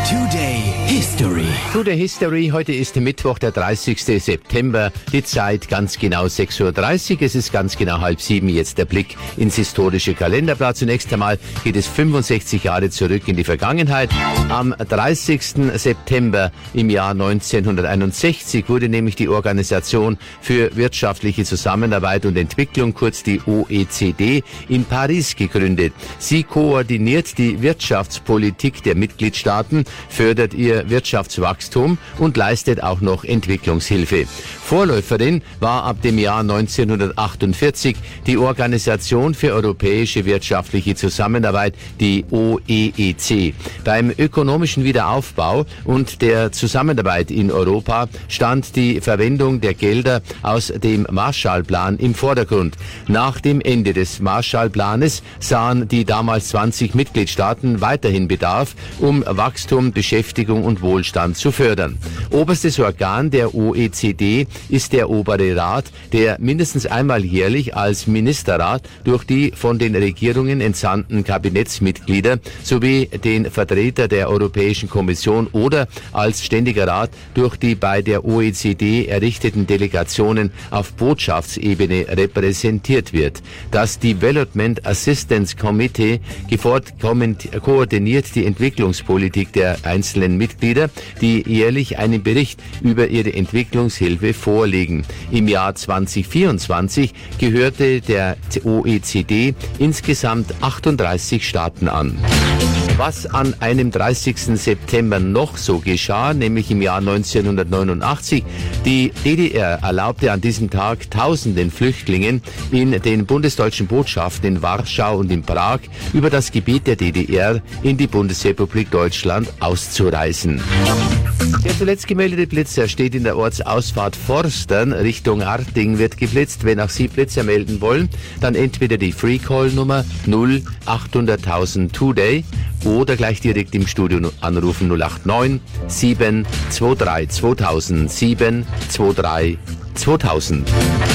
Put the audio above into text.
Today History. Today History, heute ist Mittwoch, der 30. September, die Zeit ganz genau 6:30 Uhr, es ist ganz genau 6:30, jetzt der Blick ins historische Kalenderblatt. Zunächst einmal geht es 65 Jahre zurück in die Vergangenheit. Am 30. September im Jahr 1961 wurde nämlich die Organisation für wirtschaftliche Zusammenarbeit und Entwicklung, kurz die OECD, in Paris gegründet. Sie koordiniert die Wirtschaftspolitik der Mitgliedstaaten, fördert ihr Wirtschaftswachstum und leistet auch noch Entwicklungshilfe. Vorläuferin war ab dem Jahr 1948 die Organisation für europäische wirtschaftliche Zusammenarbeit, die OEEC. Beim ökonomischen Wiederaufbau und der Zusammenarbeit in Europa stand die Verwendung der Gelder aus dem Marshallplan im Vordergrund. Nach dem Ende des Marshallplanes sahen die damals 20 Mitgliedstaaten weiterhin Bedarf, um Wachstum, Beschäftigung und Wohlstand zu fördern. Oberstes Organ der OECD ist der Obere Rat, der mindestens einmal jährlich als Ministerrat durch die von den Regierungen entsandten Kabinettsmitglieder sowie den Vertreter der Europäischen Kommission oder als Ständiger Rat durch die bei der OECD errichteten Delegationen auf Botschaftsebene repräsentiert wird. Das Development Assistance Committee koordiniert die Entwicklungspolitik der einzelnen Mitglieder, die jährlich einen Bericht über ihre Entwicklungshilfe vorlegen. Im Jahr 2024 gehörte der OECD insgesamt 38 Staaten an. Was an einem 30. September noch so geschah, nämlich im Jahr 1989, die DDR erlaubte an diesem Tag Tausenden Flüchtlingen in den bundesdeutschen Botschaften in Warschau und in Prag über das Gebiet der DDR in die Bundesrepublik Deutschland auszureisen. Der zuletzt gemeldete Blitzer steht in der Ortsausfahrt Forstern. Richtung Harting wird geblitzt. Wenn auch Sie Blitzer melden wollen, dann entweder die Free-Call-Nummer 0800.000 Today oder gleich direkt im Studio anrufen 089 723 2000 723 2000.